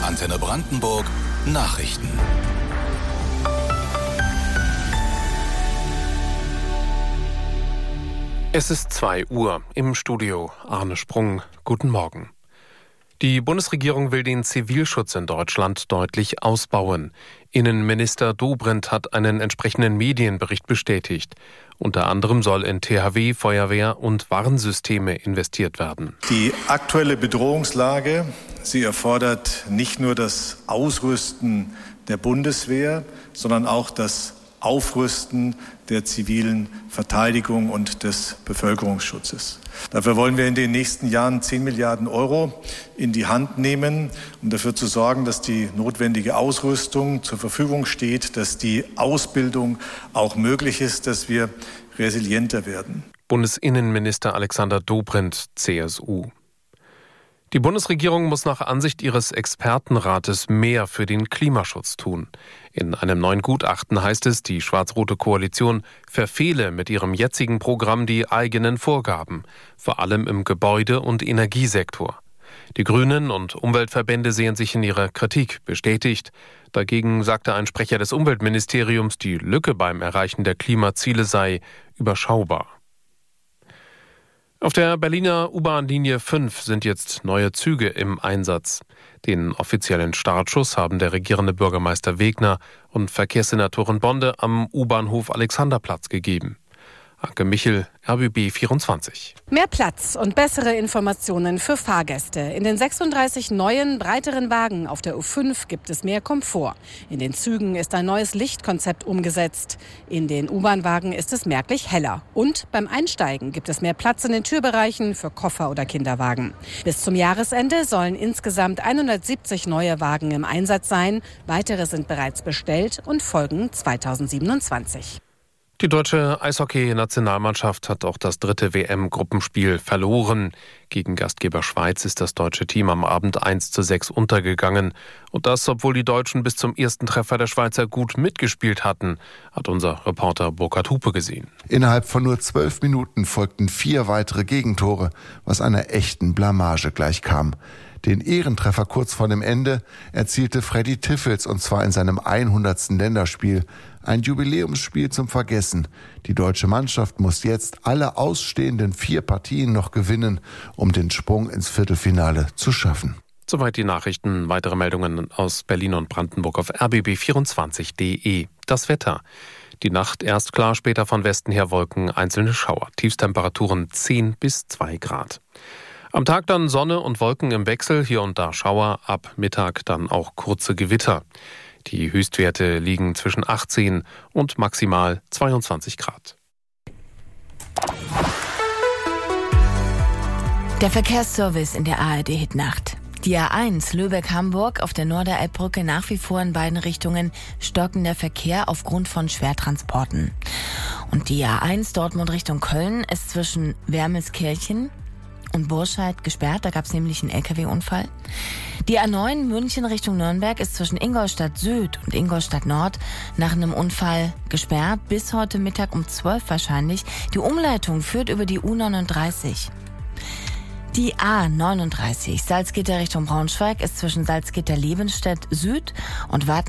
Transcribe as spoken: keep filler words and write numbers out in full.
Antenne Brandenburg Nachrichten. Es ist zwei Uhr. Im Studio Arne Sprung. Guten Morgen. Die Bundesregierung will den Zivilschutz in Deutschland deutlich ausbauen. Innenminister Dobrindt hat einen entsprechenden Medienbericht bestätigt. Unter anderem soll in T H W, Feuerwehr und Warnsysteme investiert werden. Die aktuelle Bedrohungslage, sie erfordert nicht nur das Ausrüsten der Bundeswehr, sondern auch das Aufrüsten der zivilen Verteidigung und des Bevölkerungsschutzes. Dafür wollen wir in den nächsten Jahren zehn Milliarden Euro in die Hand nehmen, um dafür zu sorgen, dass die notwendige Ausrüstung zur Verfügung steht, dass die Ausbildung auch möglich ist, dass wir resilienter werden. Bundesinnenminister Alexander Dobrindt, C S U. Die Bundesregierung muss nach Ansicht ihres Expertenrates mehr für den Klimaschutz tun. In einem neuen Gutachten heißt es, die schwarz-rote Koalition verfehle mit ihrem jetzigen Programm die eigenen Vorgaben, vor allem im Gebäude- und Energiesektor. Die Grünen und Umweltverbände sehen sich in ihrer Kritik bestätigt. Dagegen sagte ein Sprecher des Umweltministeriums, die Lücke beim Erreichen der Klimaziele sei überschaubar. Auf der Berliner U-Bahn-Linie fünf sind jetzt neue Züge im Einsatz. Den offiziellen Startschuss haben der regierende Bürgermeister Wegner und Verkehrssenatorin Bonde am U-Bahnhof Alexanderplatz gegeben. Anke Michel, R B B vierundzwanzig. Mehr Platz und bessere Informationen für Fahrgäste. In den sechsunddreißig neuen, breiteren Wagen auf der U fünf gibt es mehr Komfort. In den Zügen ist ein neues Lichtkonzept umgesetzt. In den U-Bahn-Wagen ist es merklich heller. Und beim Einsteigen gibt es mehr Platz in den Türbereichen für Koffer- oder Kinderwagen. Bis zum Jahresende sollen insgesamt hundertsiebzig neue Wagen im Einsatz sein. Weitere sind bereits bestellt und folgen zweitausendsiebenundzwanzig. Die deutsche Eishockey-Nationalmannschaft hat auch das dritte W M-Gruppenspiel verloren. Gegen Gastgeber Schweiz ist das deutsche Team am Abend eins zu sechs untergegangen. Und das, obwohl die Deutschen bis zum ersten Treffer der Schweizer gut mitgespielt hatten, hat unser Reporter Burkhard Hupe gesehen. Innerhalb von nur zwölf Minuten folgten vier weitere Gegentore, was einer echten Blamage gleichkam. Den Ehrentreffer kurz vor dem Ende erzielte Freddy Tiffels, und zwar in seinem hundertsten Länderspiel. Ein Jubiläumsspiel zum Vergessen. Die deutsche Mannschaft muss jetzt alle ausstehenden vier Partien noch gewinnen, um den Sprung ins Viertelfinale zu schaffen. Soweit die Nachrichten. Weitere Meldungen aus Berlin und Brandenburg auf R B B vierundzwanzig punkt de. Das Wetter. Die Nacht erst klar, später von Westen her Wolken, einzelne Schauer. Tiefstemperaturen zehn bis zwei Grad. Am Tag dann Sonne und Wolken im Wechsel, hier und da Schauer, ab Mittag dann auch kurze Gewitter. Die Höchstwerte liegen zwischen achtzehn und maximal zweiundzwanzig Grad. Der Verkehrsservice in der A R D-Hitnacht. Die A eins Lübeck-Hamburg auf der Norderelbbrücke nach wie vor in beiden Richtungen stockender Verkehr aufgrund von Schwertransporten. Und die A eins Dortmund Richtung Köln ist zwischen Wermelskirchen und Burscheid gesperrt, da gab es nämlich einen L K W-Unfall. Die A neun München Richtung Nürnberg ist zwischen Ingolstadt Süd und Ingolstadt Nord nach einem Unfall gesperrt, bis heute Mittag um zwölf wahrscheinlich. Die Umleitung führt über die U neununddreißig. Die A neununddreißig Salzgitter Richtung Braunschweig ist zwischen Salzgitter-Lebenstedt Süd und Warten